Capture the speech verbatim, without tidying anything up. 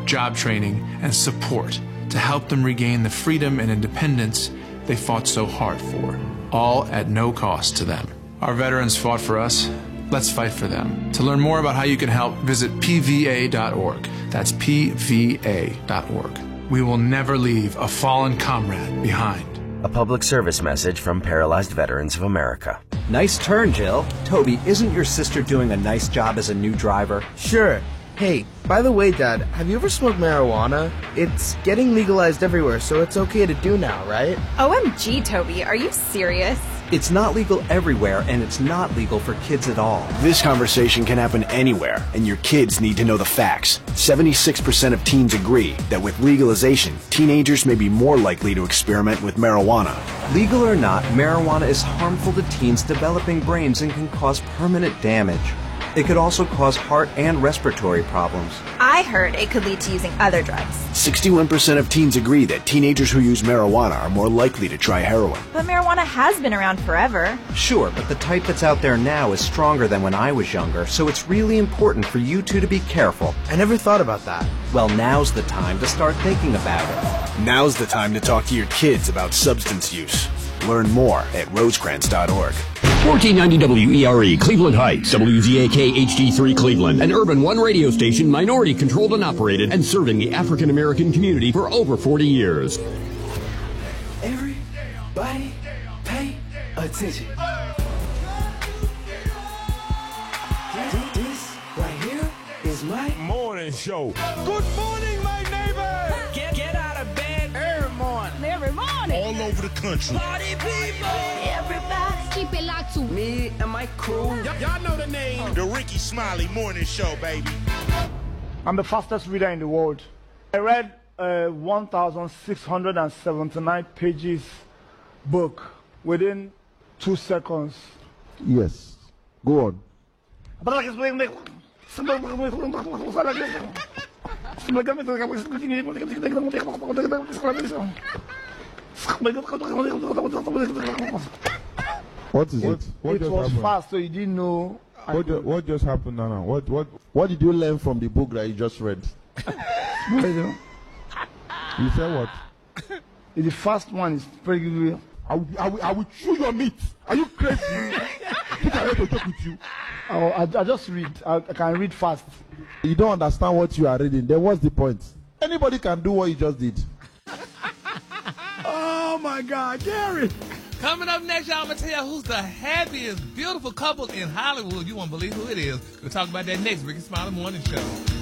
job training, and support to help them regain the freedom and independence they fought so hard for, all at no cost to them. Our veterans fought for us. Let's fight for them. To learn more about how you can help, visit P V A dot org. That's P V A dot org. We will never leave a fallen comrade behind. A public service message from Paralyzed Veterans of America. Nice turn, Jill. Toby, isn't your sister doing a nice job as a new driver? Sure. Hey, by the way, Dad, have you ever smoked marijuana? It's getting legalized everywhere, so it's okay to do now, right? O M G, Toby, are you serious? It's not legal everywhere, and it's not legal for kids at all. This conversation can happen anywhere, and your kids need to know the facts. seventy-six percent of teens agree that with legalization, teenagers may be more likely to experiment with marijuana. Legal or not, marijuana is harmful to teens' developing brains and can cause permanent damage. It could also cause heart and respiratory problems. I heard it could lead to using other drugs. sixty-one percent of teens agree that teenagers who use marijuana are more likely to try heroin. But marijuana has been around forever. Sure, but the type that's out there now is stronger than when I was younger, so it's really important for you two to be careful. I never thought about that. Well, now's the time to start thinking about it. Now's the time to talk to your kids about substance use. Learn more at rosecrans dot org. fourteen ninety W E R E, Cleveland Heights, W Z A K H D three Cleveland, an Urban One radio station, minority controlled and operated, and serving the African American community for over forty years. Everybody pay attention. This right here is my morning show. Good morning, my neighbor. Get, get out of bed every morning. Every morning. All over the country. Party people. Everybody. Keep it locked to me and my crew. Y- y'all know the name. The Ricky Smiley Morning Show, baby. I'm the fastest reader in the world. I read a one thousand six hundred seventy-nine pages book within two seconds. Yes. Go on. What is it? What it just was happened? fast, so you didn't know. What, ju- what just happened, Nana? What what what did you learn from the book that you just read? You said what? The first one is pretty good. I will, I will, I will chew your meat. Are you crazy? Think I have to talk with you. Oh, I, I just read. I, I can read fast. You don't understand what you are reading. Then what's the point? Anybody can do what you just did. Oh my God, Gary! Coming up next, y'all, I'm going to tell you who's the happiest, beautiful couple in Hollywood. You won't believe who it is. We'll talk about that next. Ricky Smiley Morning Show.